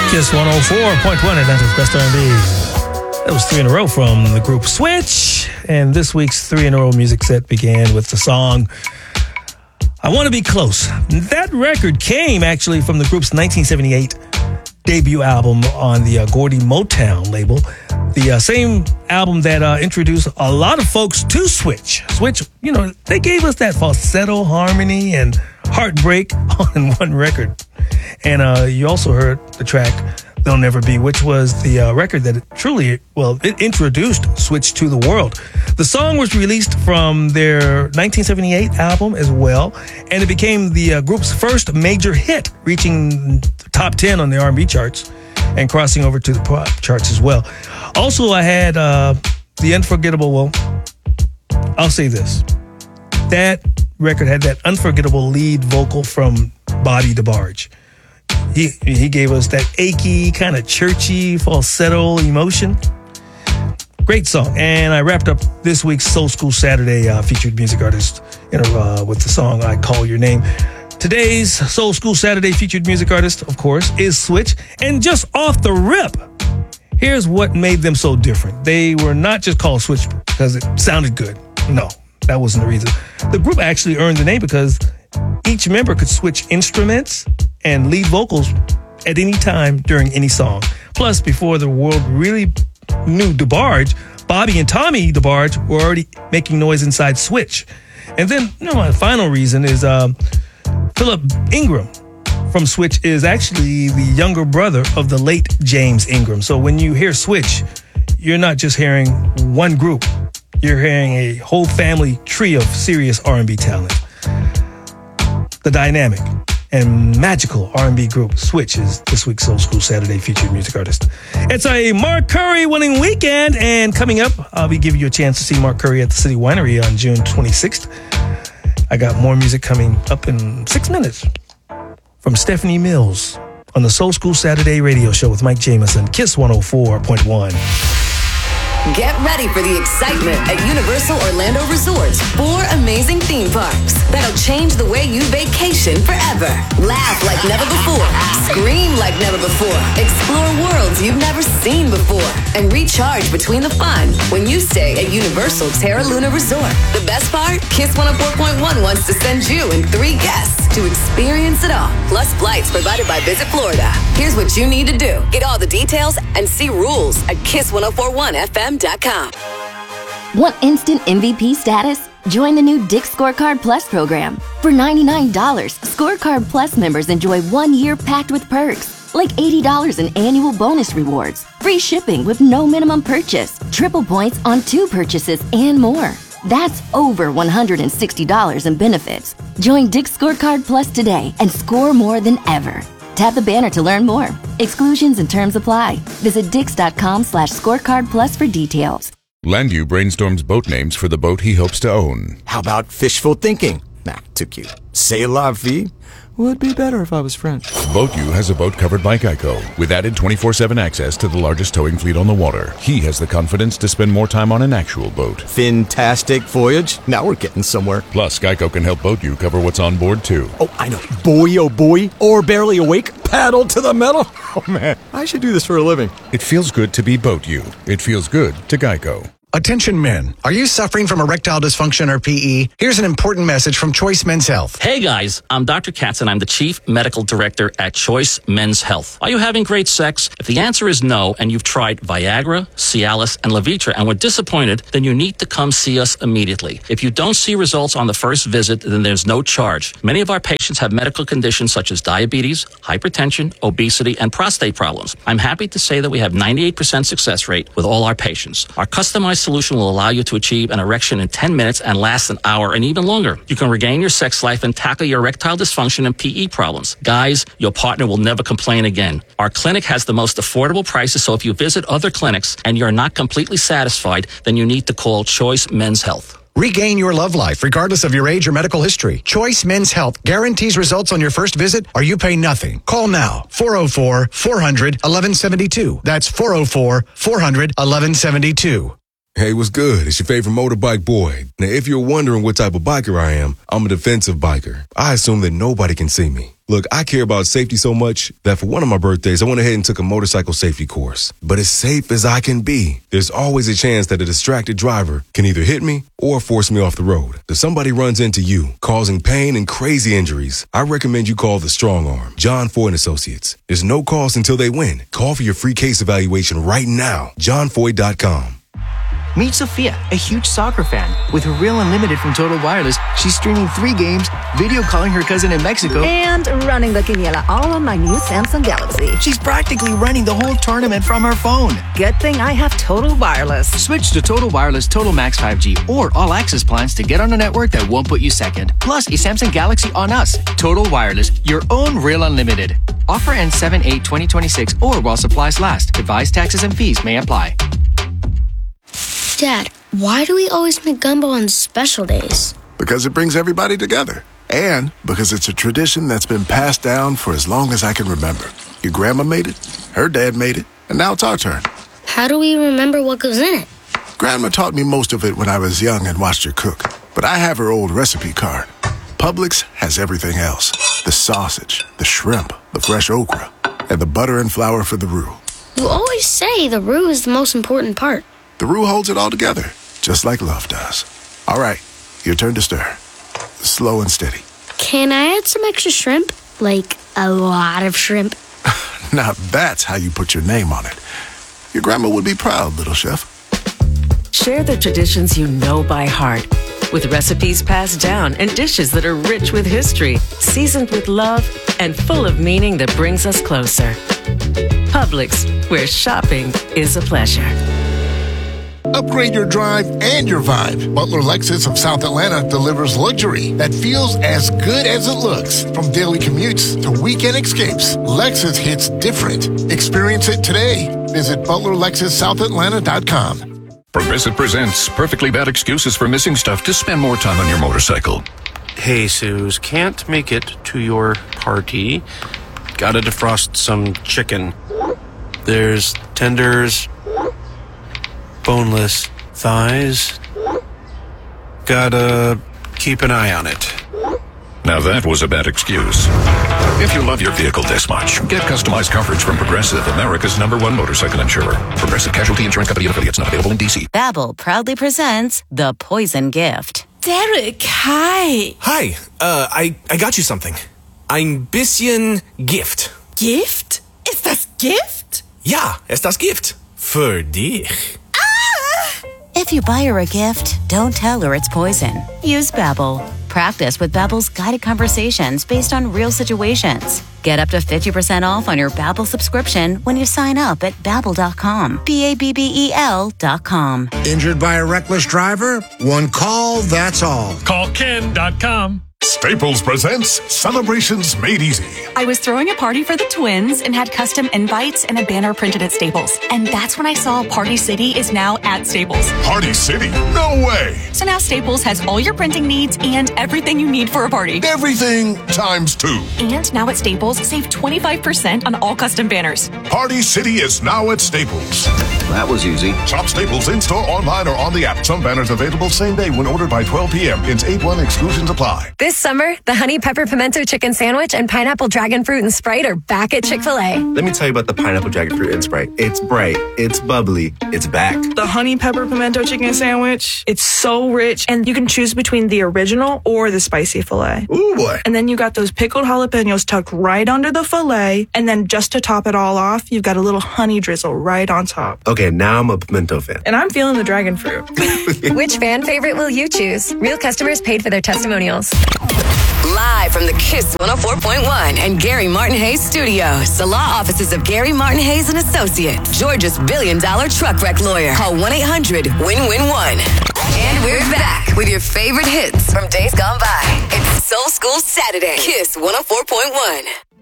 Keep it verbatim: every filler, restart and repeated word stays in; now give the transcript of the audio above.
Kiss one oh four point one, Atlanta's best R and B. That was three in a row from the group Switch. And this week's three in a row music set began with the song I Want to Be Close. That record came actually from the group's nineteen seventy-eight debut album on the uh, Gordy Motown label. The uh, same album that uh, introduced a lot of folks to Switch. Switch, you know, they gave us that falsetto harmony and heartbreak on one record. And uh, you also heard the track They'll Never Be, which was the uh, record that truly, well, it introduced Switch to the world. The song was released from their nineteen seventy-eight album as well, and it became the uh, group's first major hit, reaching top ten on the R and B charts and crossing over to the pop charts as well. Also, I had uh, the unforgettable, well, I'll say this. That record had that unforgettable lead vocal from Bobby DeBarge. He he gave us that achy, kind of churchy, falsetto emotion. Great song. And I wrapped up this week's Soul School Saturday uh, featured music artist you know, uh, with the song I Call Your Name. Today's Soul School Saturday featured music artist, of course, is Switch. And just off the rip, here's what made them so different. They were not just called Switch because it sounded good. No, that wasn't the reason. The group actually earned the name because each member could switch instruments and lead vocals at any time during any song. Plus, before the world really knew DeBarge, Bobby and Tommy DeBarge were already making noise inside Switch. And then, you know, my final reason is um, Philip Ingram from Switch is actually the younger brother of the late James Ingram. So when you hear Switch, you're not just hearing one group. You're hearing a whole family tree of serious R and B talent. The dynamic and magical R and B group Switch is this week's Soul School Saturday featured music artist. It's a Mark Curry winning weekend, and coming up, I'll be giving you a chance to see Mark Curry at the City Winery on June twenty-sixth. I got more music coming up in six minutes from Stephanie Mills on the Soul School Saturday radio show with Mike Jameson, Kiss one oh four point one. Get ready for the excitement at Universal Orlando Resort's four amazing theme parks that'll change the way you vacation forever. Laugh like never before, scream like never before, explore worlds you've never seen before, and recharge between the fun when you stay at Universal Terra Luna Resort. The best part? Kiss one oh four point one wants to send you and three guests to experience it all, plus flights provided by Visit Florida. Here's what you need to do. Get all the details and see rules at kiss ten forty-one f m dot com. Want instant M V P status? Join the new Dick's Scorecard Plus program. For ninety-nine dollars, Scorecard Plus members enjoy one year packed with perks, like eighty dollars in annual bonus rewards, free shipping with no minimum purchase, triple points on two purchases, and more. That's over one hundred sixty dollars in benefits. Join Dick's Scorecard Plus today and score more than ever. Tap the banner to learn more. Exclusions and terms apply. Visit dix.com slash scorecard plus for details. Landu brainstorms boat names for the boat he hopes to own. How about fishful thinking? Nah, too cute. C'est la vie? Would be better if I was French. BoatU has a boat covered by Geico with added twenty-four seven access to the largest towing fleet on the water. He has the confidence to spend more time on an actual boat. Fantastic voyage. Now we're getting somewhere. Plus, Geico can help BoatU cover what's on board, too. Oh, I know. Boy, oh boy. Or barely awake. Paddle to the metal. Oh, man. I should do this for a living. It feels good to be BoatU. It feels good to Geico. Attention men, are you suffering from erectile dysfunction or P E? Here's an important message from Choice Men's Health. Hey guys, I'm Doctor Katz and I'm the Chief Medical Director at Choice Men's Health. Are you having great sex? If the answer is no and you've tried Viagra, Cialis, and Levitra and were disappointed, then you need to come see us immediately. If you don't see results on the first visit, then there's no charge. Many of our patients have medical conditions such as diabetes, hypertension, obesity, and prostate problems. I'm happy to say that we have ninety-eight percent success rate with all our patients. Our customized solution will allow you to achieve an erection in ten minutes and last an hour and even longer. You can regain your sex life and tackle your erectile dysfunction and P E problems. Guys, your partner will never complain again. Our clinic has the most affordable prices, so if you visit other clinics and you're not completely satisfied, then you need to call Choice Men's Health. Regain your love life regardless of your age or medical history. Choice Men's Health guarantees results on your first visit or you pay nothing. Call now. four oh four, four hundred, eleven seventy-two. That's four oh four, four hundred, eleven seventy-two. Hey, what's good? It's your favorite motorbike boy. Now, if you're wondering what type of biker I am, I'm a defensive biker. I assume that nobody can see me. Look, I care about safety so much that for one of my birthdays, I went ahead and took a motorcycle safety course. But as safe as I can be, there's always a chance that a distracted driver can either hit me or force me off the road. If somebody runs into you, causing pain and crazy injuries, I recommend you call the Strong Arm, John Foy and Associates. There's no cost until they win. Call for your free case evaluation right now. john foy dot com. Meet Sophia, a huge soccer fan. With her Real Unlimited from Total Wireless, she's streaming three games, video calling her cousin in Mexico, and running the quiniela all on my new Samsung Galaxy. She's practically running the whole tournament from her phone. Good thing I have Total Wireless. Switch to Total Wireless Total Max five G or All Access plans to get on a network that won't put you second. Plus, a Samsung Galaxy on us. Total Wireless, your own Real Unlimited. Offer ends seven eight twenty twenty-six or while supplies last. Advised taxes and fees may apply. Dad, why do we always make gumbo on special days? Because it brings everybody together. And because it's a tradition that's been passed down for as long as I can remember. Your grandma made it, her dad made it, and now it's our turn. How do we remember what goes in it? Grandma taught me most of it when I was young and watched her cook. But I have her old recipe card. Publix has everything else. The sausage, the shrimp, the fresh okra, and the butter and flour for the roux. You always say the roux is the most important part. The roux holds it all together, just like love does. All right, your turn to stir. Slow and steady. Can I add some extra shrimp? Like a lot of shrimp? Now that's how you put your name on it. Your grandma would be proud, little chef. Share the traditions you know by heart with recipes passed down and dishes that are rich with history, seasoned with love, and full of meaning that brings us closer. Publix, where shopping is a pleasure. Upgrade your drive and your vibe. Butler Lexus of South Atlanta delivers luxury that feels as good as it looks. From daily commutes to weekend escapes, Lexus hits different. Experience it today. Visit butler lexus south atlanta dot com. Progressive presents Perfectly Bad Excuses for Missing Stuff to Spend More Time on Your Motorcycle. Hey, Suze, can't make it to your party. Gotta defrost some chicken. There's tenders, boneless thighs. Gotta keep an eye on it. Now that was a bad excuse. If you love your vehicle this much, get customized coverage from Progressive, America's number one motorcycle insurer. Progressive Casualty Insurance Company and affiliates, not available in D C. Babbel proudly presents The Poison Gift. Derek, hi. Hi, uh, I, I got you something. Ein bisschen Gift. Gift? Ist das Gift? Ja, ist das Gift. Für dich. If you buy her a gift, don't tell her it's poison. Use Babbel. Practice with Babbel's guided conversations based on real situations. Get up to fifty percent off on your Babbel subscription when you sign up at babbel dot com. B A B B E L dot com. Injured by a reckless driver? One call, that's all. Call Ken dot com. Staples presents Celebrations Made Easy. I was throwing a party for the twins and had custom invites and a banner printed at Staples. And that's when I saw Party City is now at Staples. Party City? No way! So now Staples has all your printing needs and everything you need for a party. Everything times two. And now at Staples, save twenty-five percent on all custom banners. Party City is now at Staples. That was easy. Shop Staples in-store, online, or on the app. Some banners available same day when ordered by twelve p.m. Ins eight one exclusions apply. This summer, the Honey Pepper Pimento Chicken Sandwich and Pineapple Dragon Fruit and Sprite are back at Chick-fil-A. Let me tell you about the Pineapple Dragon Fruit and Sprite. It's bright, it's bubbly, it's back. The Honey Pepper Pimento Chicken Sandwich, it's so rich, and you can choose between the original or the spicy filet. Ooh, boy. And then you got those pickled jalapenos tucked right under the filet, and then just to top it all off, you've got a little honey drizzle right on top. Okay, now I'm a pimento fan. And I'm feeling the dragon fruit. Which fan favorite will you choose? Real customers paid for their testimonials. Live from the Kiss one oh four point one and Gary Martin Hayes studios, the law offices of Gary Martin Hayes and Associates, Georgia's billion dollar truck wreck lawyer. Call one eight hundred win win one. And we're back with your favorite hits from days gone by. It's Soul School Saturday, Kiss one oh four point one.